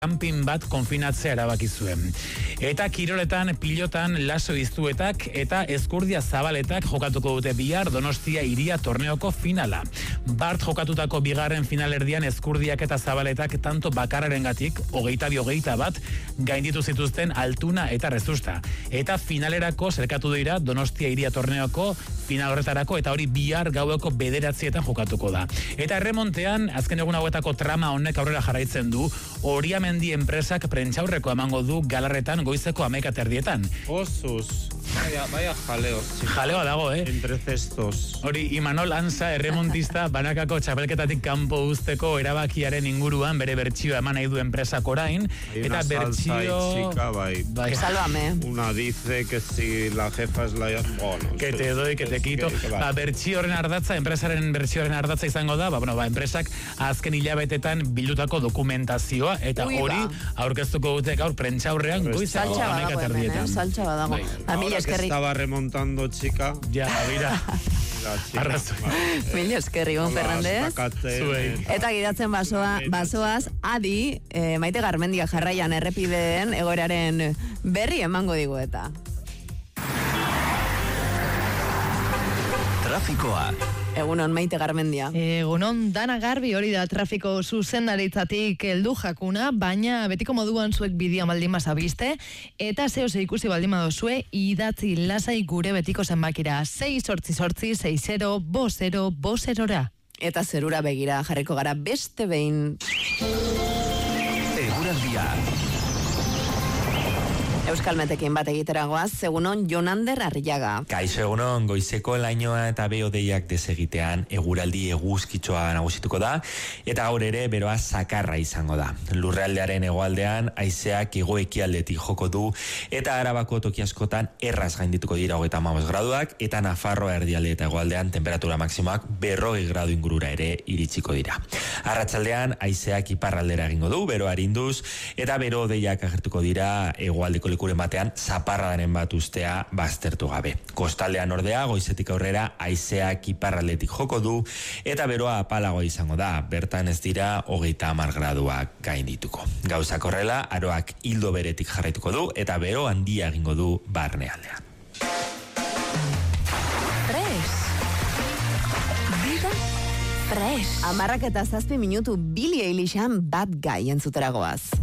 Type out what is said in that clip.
Camping bat konfinatzea erabaki zuen. Eta kiroletan, pilotan, laso iztuetak eta eskurdia zabaletak jokatuko dute bihar Donostia Hiria torneoko finala. Bart jokatutako bigarren finalerdian eskurdiak eta zabaletak tanto bakararengatik 22-21 bat gainditu zituzten Altuna eta Rezusta. Eta finalerako zerkatu dira Donostia Hiria torneoko final horretarako eta hori bihar gaueko 9:00 jokatuko da. Eta erremontean, azken egun hauetako trama honek aurrera jarraitzen du, Oriamendi enpresak prentsaurreko emango du Galarretan goizeko 11:30. Osus, vaya jaleo. Jaleoa dago, Entre cestos. Hori, Imanol Anza erremontista banakako txapelketatik kanpo uzteko erabakiaren inguruan bere bertsioa eman nahi du enpresak orain. Eta bertsio... Bai. Sálvame. Una dice que si la jefa es la... Bueno, que te doy, que te quito. Bertsio horren ardatza, enpresaren bertsioaren ardatza izango da, enpresak azken hilabetetan bildutako dokumentazioa, eta hori aurkeztuko dute gaur prentsaurrean goizeko 11:30. Saltxa badago. Ahora que estaba remontando, chica. Ja, mira. Mila eskerri, Gon Fernandez. Eta gidatzen basoaz, adi, Maite Garmendia jarraian errepideen egoeraren berri emango digu eta. Trafikoa. Egunon, Maite Garmendia. Egunon, Dana Garbi, hori da trafiko zuzendaritzatik heldu jakuna, baina betiko moduan zuek bidea baldin bazabiste, eta zehose ikusi baldin badozue, idatzi lasai gure betiko zenbakira, 688-60-50-50-ra. Eta zerura begira jarriko gara beste behin. Eguraldia. Euskalmetekin bat egiteragoaz, egunon Jonander Arriaga. Kaixo egunon, goizeko lainoa eta behodeiak desegitean eguraldi eguzkitzoa nagusituko da, eta gaur ere beroa zakarra izango da. Lurrealdearen hegoaldean haizeak hego-ekialdetik joko du, eta Arabako toki askotan erraz gaindituko dira 35 graduak, eta Nafarroa erdialde eta hegoaldean temperatura maksimoak 40 gradu ingurura ere iritsiko dira. Arratsaldean haizeak iparraldera egingo du, bero arinduz, eta berodeiak agertuko dira hegoaldeko lekuren batean zaparradaren bat ustea baztertu gabe. Kostaldean ordea, goizetik aurrera haizeak iparraldetik joko du, eta beroa apalagoa izango da, bertan ez dira 30 graduak gaindituko. Gauzak horrela, aroak hildo beretik jarraituko du, eta bero handia egingo du barnealdean. Fresh. Vida fresh. 10:07 Billie Eilishan Bad Guy entzuteragoaz.